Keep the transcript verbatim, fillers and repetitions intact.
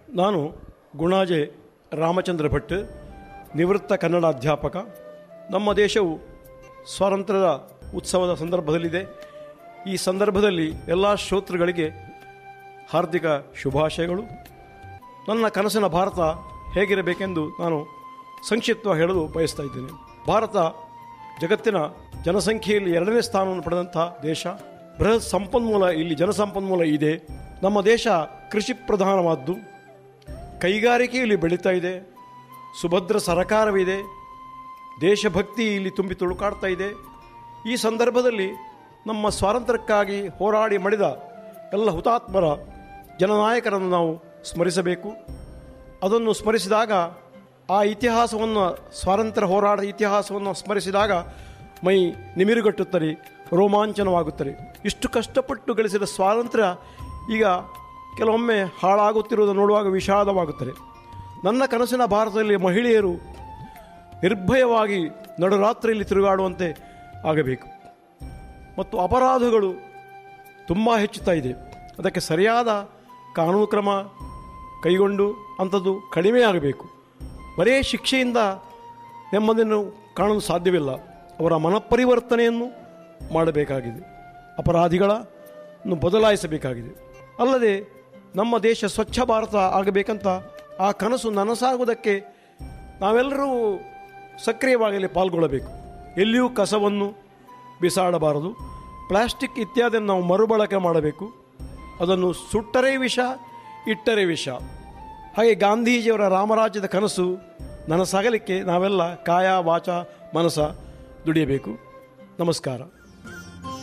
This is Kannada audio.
ನಾನು ಗುಣಾಜೆ ರಾಮಚಂದ್ರ ಭಟ್, ನಿವೃತ್ತ ಕನ್ನಡ ಅಧ್ಯಾಪಕ. ನಮ್ಮ ದೇಶವು ಸ್ವಾತಂತ್ರ್ಯದ ಉತ್ಸವದ ಸಂದರ್ಭದಲ್ಲಿದೆ. ಈ ಸಂದರ್ಭದಲ್ಲಿ ಎಲ್ಲ ಶ್ರೋತೃಗಳಿಗೆ ಹಾರ್ದಿಕ ಶುಭಾಶಯಗಳು. ನನ್ನ ಕನಸಿನ ಭಾರತ ಹೇಗಿರಬೇಕೆಂದು ನಾನು ಸಂಕ್ಷಿಪ್ತವಾಗಿ ಹೇಳಲು ಬಯಸ್ತಾ ಇದ್ದೇನೆ. ಭಾರತ ಜಗತ್ತಿನ ಜನಸಂಖ್ಯೆಯಲ್ಲಿ ಎರಡನೇ ಸ್ಥಾನವನ್ನು ಪಡೆದಂಥ ದೇಶ. ಬೃಹತ್ ಸಂಪನ್ಮೂಲ ಇಲ್ಲಿ ಜನಸಂಪನ್ಮೂಲ ಇದೆ. ನಮ್ಮ ದೇಶ ಕೃಷಿ ಪ್ರಧಾನವಾದ್ದು. ಕೈಗಾರಿಕೆಯಲ್ಲಿ ಬೆಳೀತಾ ಇದೆ. ಸುಭದ್ರ ಸರಕಾರವಿದೆ. ದೇಶಭಕ್ತಿ ಇಲ್ಲಿ ತುಂಬಿ ತುಳುಕಾಡ್ತಾ ಇದೆ. ಈ ಸಂದರ್ಭದಲ್ಲಿ ನಮ್ಮ ಸ್ವಾತಂತ್ರ್ಯಕ್ಕಾಗಿ ಹೋರಾಡಿ ಮಡಿದ ಎಲ್ಲ ಹುತಾತ್ಮರ ಜನನಾಯಕರನ್ನು ನಾವು ಸ್ಮರಿಸಬೇಕು. ಅದನ್ನು ಸ್ಮರಿಸಿದಾಗ ಆ ಇತಿಹಾಸವನ್ನು, ಸ್ವಾತಂತ್ರ್ಯ ಹೋರಾಟದ ಇತಿಹಾಸವನ್ನು ಸ್ಮರಿಸಿದಾಗ ಮೈ ನಿಮಿರುಗಟ್ಟುತ್ತದೆ, ರೋಮಾಂಚನವಾಗುತ್ತದೆ. ಇಷ್ಟು ಕಷ್ಟಪಟ್ಟು ಗಳಿಸಿದ ಸ್ವಾತಂತ್ರ್ಯ ಈಗ ಕೆಲವೊಮ್ಮೆ ಹಾಳಾಗುತ್ತಿರುವುದನ್ನು ನೋಡುವಾಗ ವಿಷಾದವಾಗುತ್ತದೆ. ನನ್ನ ಕನಸಿನ ಭಾರತದಲ್ಲಿ ಮಹಿಳೆಯರು ನಿರ್ಭಯವಾಗಿ ನಡುರಾತ್ರಿಯಲ್ಲಿ ತಿರುಗಾಡುವಂತೆ ಆಗಬೇಕು. ಮತ್ತು ಅಪರಾಧಗಳು ತುಂಬ ಹೆಚ್ಚುತ್ತಾ ಇದೆ. ಅದಕ್ಕೆ ಸರಿಯಾದ ಕಾನೂನು ಕ್ರಮ ಕೈಗೊಂಡು ಅಂಥದ್ದು ಕಡಿಮೆ ಆಗಬೇಕು. ಬರೇ ಶಿಕ್ಷೆಯಿಂದ ನೆಮ್ಮದಿಯನ್ನು ಕಾಣಲು ಸಾಧ್ಯವಿಲ್ಲ. ಅವರ ಮನಪರಿವರ್ತನೆಯನ್ನು ಮಾಡಬೇಕಾಗಿದೆ. ಅಪರಾಧಿಗಳನ್ನು ಬದಲಾಯಿಸಬೇಕಾಗಿದೆ. ಅಲ್ಲದೆ ನಮ್ಮ ದೇಶ ಸ್ವಚ್ಛ ಭಾರತ ಆಗಬೇಕಂತ ಆ ಕನಸು ನನಸಾಗುವುದಕ್ಕೆ ನಾವೆಲ್ಲರೂ ಸಕ್ರಿಯವಾಗಿ ಪಾಲ್ಗೊಳ್ಳಬೇಕು. ಎಲ್ಲಿಯೂ ಕಸವನ್ನು ಬಿಸಾಡಬಾರದು. ಪ್ಲಾಸ್ಟಿಕ್ ಇತ್ಯಾದಿಯನ್ನು ನಾವು ಮರುಬಳಕೆ ಮಾಡಬೇಕು. ಅದನ್ನು ಸುಟ್ಟರೆ ವಿಷ, ಇಟ್ಟರೆ ವಿಷ. ಹಾಗೆ ಗಾಂಧೀಜಿಯವರ ರಾಮರಾಜ್ಯದ ಕನಸು ನನಸಾಗಲಿಕ್ಕೆ ನಾವೆಲ್ಲ ಕಾಯ ವಾಚ ಮನಸ ದುಡಿಯಬೇಕು. ನಮಸ್ಕಾರ.